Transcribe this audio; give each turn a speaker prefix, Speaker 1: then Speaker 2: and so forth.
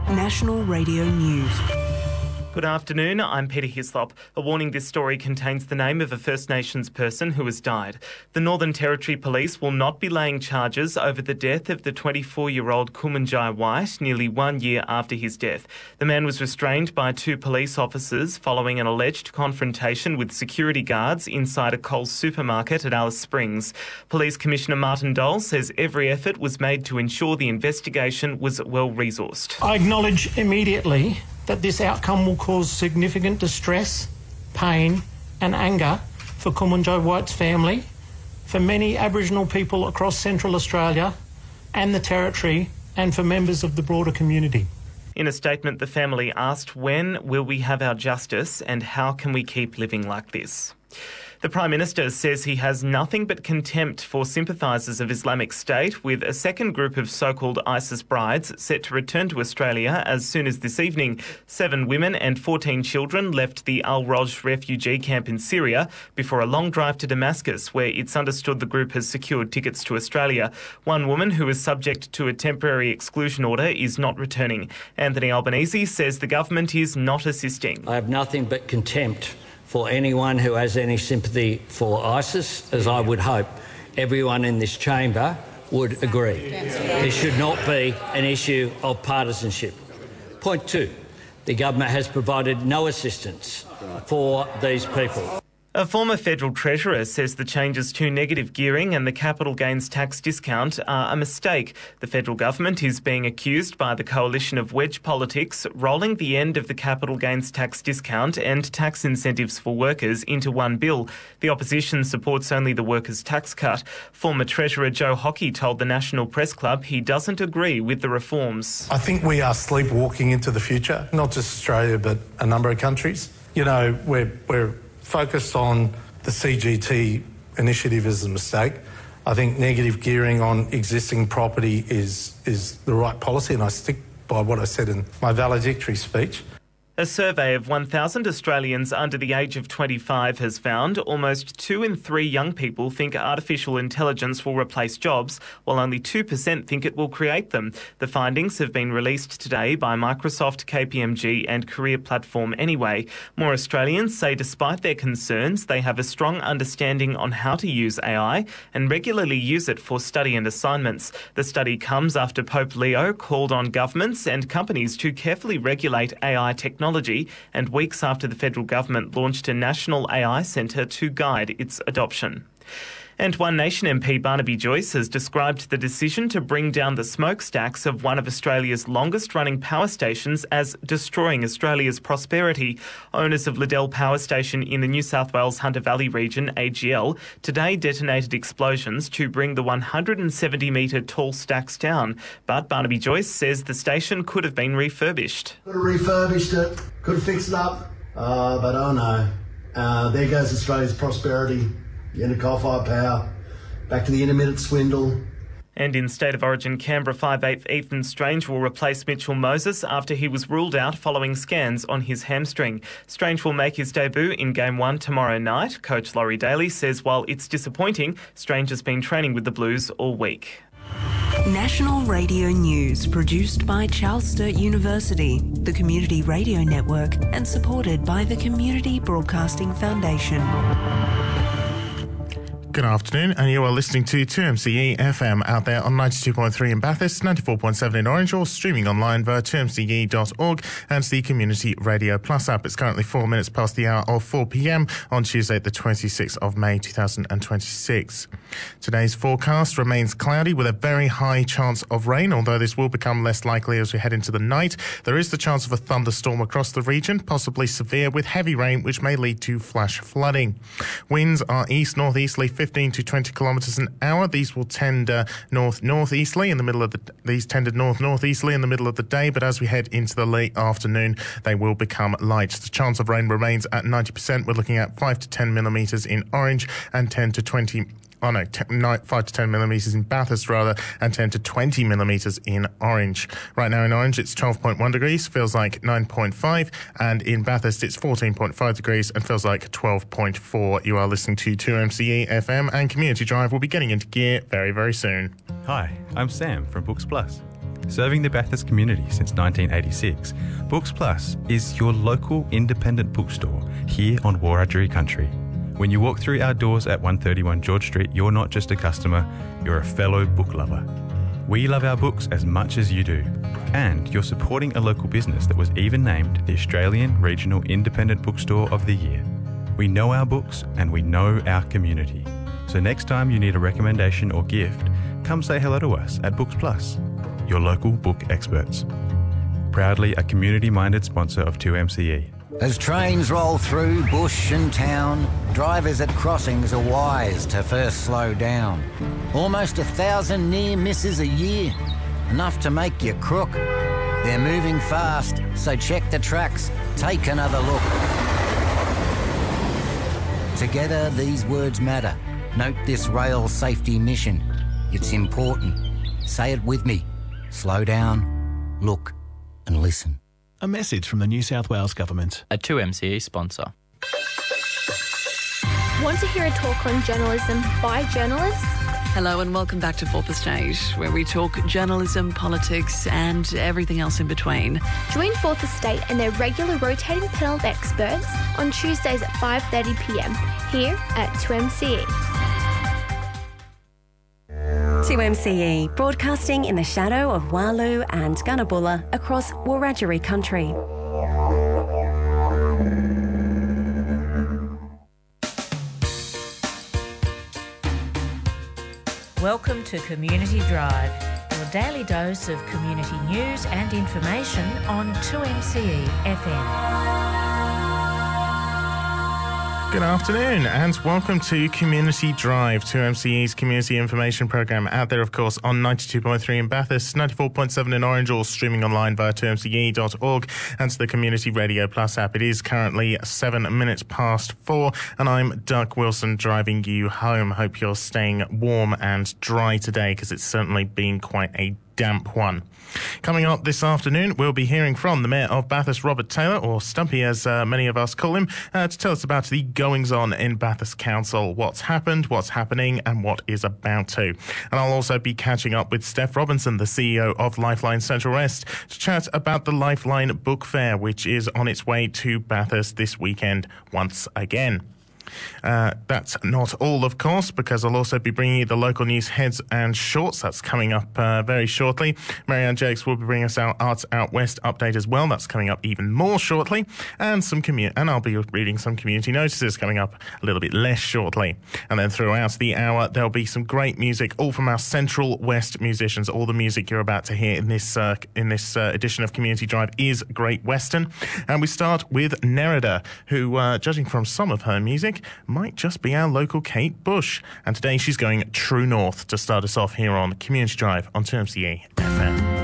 Speaker 1: National Radio News.
Speaker 2: Good afternoon, I'm Peter Hislop. A warning: this story contains the name of a First Nations person who has died. The Northern Territory Police will not be laying charges over the death of the 24-year-old Kumanjai White nearly 1 year after his death. The man was restrained by two police officers following an alleged confrontation with security guards inside a Coles supermarket at Alice Springs. Police Commissioner Martin Dole says every effort was made to ensure the investigation was well resourced.
Speaker 3: I acknowledge immediately that this outcome will cause significant distress, pain and anger for Kumanjai White's family, for many Aboriginal people across Central Australia and the Territory, and for members of the broader community.
Speaker 2: In a statement, the family asked, when will we have our justice and how can we keep living like this? The Prime Minister says he has nothing but contempt for sympathisers of Islamic State, with a second group of so-called ISIS brides set to return to Australia as soon as this evening. 7 women and 14 children left the Al-Roj refugee camp in Syria before a long drive to Damascus, where it's understood the group has secured tickets to Australia. One woman who is subject to a temporary exclusion order is not returning. Anthony Albanese says the government is not assisting.
Speaker 4: I have nothing but contempt for anyone who has any sympathy for ISIS, as I would hope everyone in this chamber would agree. This should not be an issue of partisanship. Point 2, the government has provided no assistance for these people.
Speaker 2: A former federal treasurer says the changes to negative gearing and the capital gains tax discount are a mistake. The federal government is being accused by the coalition of wedge politics, rolling the end of the capital gains tax discount and tax incentives for workers into one bill. The opposition supports only the workers' tax cut. Former Treasurer Joe Hockey told the National Press Club he doesn't agree with the reforms.
Speaker 5: I think we are sleepwalking into the future, not just Australia but a number of countries. You know, we're focused on the CGT initiative is a mistake. I think negative gearing on existing property is the right policy, and I stick by what I said in my valedictory speech.
Speaker 2: A survey of 1,000 Australians under the age of 25 has found almost 2 in 3 young people think artificial intelligence will replace jobs, while only 2% think it will create them. The findings have been released today by Microsoft, KPMG and career platform Anyway. More Australians say despite their concerns, they have a strong understanding on how to use AI and regularly use it for study and assignments. The study comes after Pope Leo called on governments and companies to carefully regulate AI technology, and weeks after the federal government launched a national AI centre to guide its adoption. And One Nation MP Barnaby Joyce has described the decision to bring down the smokestacks of one of Australia's longest-running power stations as destroying Australia's prosperity. Owners of Liddell Power Station in the New South Wales Hunter Valley region, AGL, today detonated explosions to bring the 170-metre tall stacks down. But Barnaby Joyce says the station could have been refurbished.
Speaker 6: Could have refurbished it, could have fixed it up, but oh no, there goes Australia's prosperity. Into coal-fired power, back to the intermittent swindle.
Speaker 2: And in State of Origin Canberra, 5'8" Ethan Strange will replace Mitchell Moses after he was ruled out following scans on his hamstring. Strange will make his debut in Game 1 tomorrow night. Coach Laurie Daly says while it's disappointing, Strange has been training with the Blues all week.
Speaker 1: National Radio News, produced by Charles Sturt University, the Community Radio Network, and supported by the Community Broadcasting Foundation.
Speaker 7: Good afternoon, and you are listening to 2MCE FM out there on 92.3 in Bathurst, 94.7 in Orange, or streaming online via 2mce.org and the Community Radio Plus app. It's currently 4 minutes past the hour of 4 p.m. on Tuesday, the 26th of May 2026. Today's forecast remains cloudy with a very high chance of rain, although this will become less likely as we head into the night. There is the chance of a thunderstorm across the region, possibly severe with heavy rain, which may lead to flash flooding. Winds are east-northeasterly 15 to 20 kilometres an hour. These will tend north-northeasterly in the middle of these tended north-northeasterly in the middle of the day, but as we head into the late afternoon, they will become light. The chance of rain remains at 90%. We're looking at 5 to 10 millimetres in Orange and 5 to 10 millimetres in Bathurst, and 10 to 20 millimetres in Orange. Right now in Orange, it's 12.1 degrees, feels like 9.5, and in Bathurst, it's 14.5 degrees and feels like 12.4. You are listening to 2MCE FM, and Community Drive will be getting into gear very, very soon.
Speaker 8: Hi, I'm Sam from Books Plus. Serving the Bathurst community since 1986, Books Plus is your local independent bookstore here on Wiradjuri country. When you walk through our doors at 131 George Street, you're not just a customer, you're a fellow book lover. We love our books as much as you do. And you're supporting a local business that was even named the Australian Regional Independent Bookstore of the Year. We know our books and we know our community. So next time you need a recommendation or gift, come say hello to us at Books Plus, your local book experts. Proudly a community-minded sponsor of 2MCE.
Speaker 9: As trains roll through bush and town, drivers at crossings are wise to first slow down. Almost 1,000 near misses a year, enough to make you crook. They're moving fast, so check the tracks, take another look. Together, these words matter. Note this rail safety mission. It's important. Say it with me. Slow down, look and listen.
Speaker 10: A message from the New South Wales Government.
Speaker 11: A 2MCE sponsor.
Speaker 12: Want to hear a talk on journalism by journalists?
Speaker 13: Hello and welcome back to Fourth Estate, where we talk journalism, politics and everything else in between.
Speaker 12: Join Fourth Estate and their regular rotating panel of experts on Tuesdays at 5:30pm here at 2MCE.
Speaker 14: 2MCE, broadcasting in the shadow of Walu and Gunnabulla across Wiradjuri country.
Speaker 15: Welcome to Community Drive, your daily dose of community news and information on 2MCE FM.
Speaker 7: Good afternoon and welcome to Community Drive, 2MCE's community information programme, out there of course on 92.3 in Bathurst, 94.7 in Orange, or streaming online via 2mce.org and to the Community Radio Plus app. It is currently 7 minutes past 4 and I'm Doug Wilson driving you home. Hope you're staying warm and dry today because it's certainly been quite a damp one. Coming up this afternoon, we'll be hearing from the Mayor of Bathurst, Robert Taylor, or Stumpy as many of us call him, to tell us about the goings-on in Bathurst Council, what's happened, what's happening and what is about to. And I'll also be catching up with Steph Robinson, the CEO of Lifeline Central West, to chat about the Lifeline Book Fair, which is on its way to Bathurst this weekend once again. That's not all, of course, because I'll also be bringing you the local news heads and shorts. That's coming up very shortly. Marianne Jakes will be bringing us our Arts Out West update as well. That's coming up even more shortly. And and I'll be reading some community notices coming up a little bit less shortly. And then throughout the hour, there'll be some great music, all from our Central West musicians. All the music you're about to hear in this edition of Community Drive is Great Western. And we start with Nerida, who, judging from some of her music, might just be our local Kate Bush. And today she's going true north to start us off here on Community Drive on 2MCE FM.